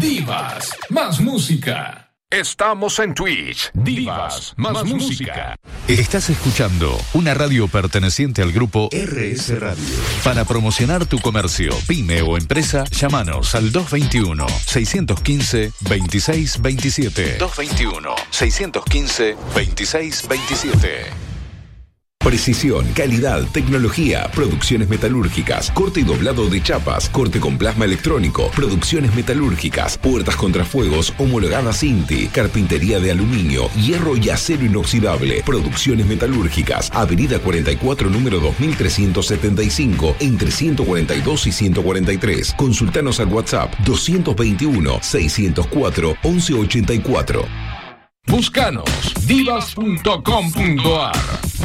Divas, más música. Estamos en Twitch. Divas, más música. Estás escuchando una radio perteneciente al grupo RS Radio. Para promocionar tu comercio, pyme o empresa, llámanos al 221-615-2627. 221-615-2627. Precisión, calidad, tecnología, producciones metalúrgicas, corte y doblado de chapas, corte con plasma electrónico, producciones metalúrgicas, puertas contrafuegos homologadas INTI, carpintería de aluminio, hierro y acero inoxidable, producciones metalúrgicas, Avenida 44, número 2375, entre 142 y 143. Consultanos al WhatsApp 221-604-1184. Búscanos divas.com.ar.